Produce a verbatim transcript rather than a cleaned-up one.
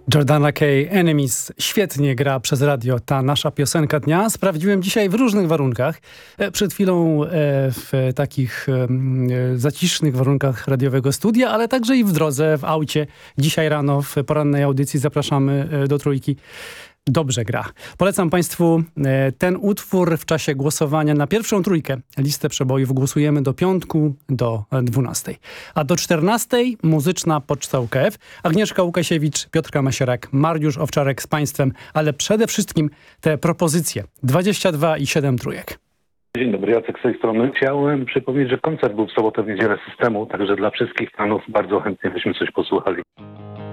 Jordana Kay, Enemies. Świetnie gra przez radio ta nasza piosenka dnia. Sprawdziłem dzisiaj w różnych warunkach. Przed chwilą w takich zacisznych warunkach radiowego studia, ale także i w drodze, w aucie. Dzisiaj rano w porannej audycji zapraszamy do Trójki. Dobrze gra. Polecam Państwu ten utwór w czasie głosowania na pierwszą trójkę. Listę przebojów głosujemy do piątku do dwunastej. A do czternastej muzyczna poczta U K F. Agnieszka Łukasiewicz, Piotr Masierak, Mariusz Owczarek z Państwem, ale przede wszystkim te propozycje. dwadzieścia dwa i siedem trójek. Dzień dobry, Jacek z tej strony. Chciałem przypomnieć, że koncert był w sobotę w niedzielę Systemu, także dla wszystkich fanów bardzo chętnie byśmy coś posłuchali.